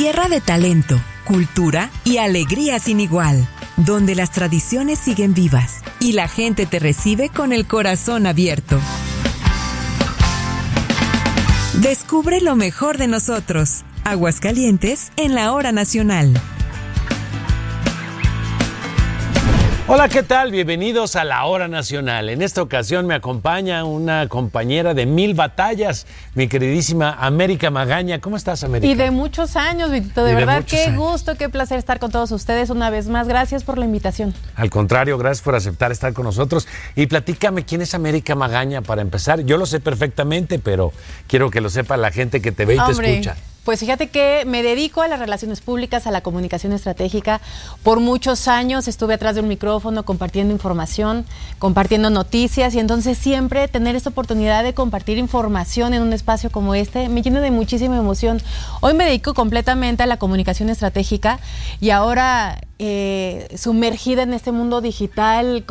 Tierra de talento, cultura y alegría sin igual, donde las tradiciones siguen vivas y la gente te recibe con el corazón abierto. Descubre lo mejor de nosotros. Aguascalientes en la Hora Nacional. Hola, ¿qué tal? Bienvenidos a la Hora Nacional. En esta ocasión me acompaña una compañera de 1000 batallas, mi queridísima América Magaña. ¿Cómo estás, América? Y de muchos años, Vitito. De verdad, qué gusto, qué placer estar con todos ustedes una vez más. Gracias por la invitación. Al contrario, gracias por aceptar estar con nosotros. Y platícame, ¿quién es América Magaña para empezar? Yo lo sé perfectamente, pero quiero que lo sepa la gente que te ve y te escucha. Pues fíjate que me dedico a las relaciones públicas, a la comunicación estratégica. Por muchos años estuve atrás de un micrófono compartiendo información, compartiendo noticias, y entonces siempre tener esta oportunidad de compartir información en un espacio como este me llena de muchísima emoción. Hoy me dedico completamente a la comunicación estratégica y ahora sumergida en este mundo digital